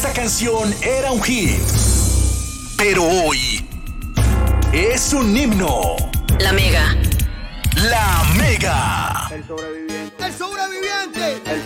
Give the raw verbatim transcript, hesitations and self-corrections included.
esta canción era un hit, pero hoy es un himno. La Mega. La Mega. El sobreviviente. El sobreviviente. El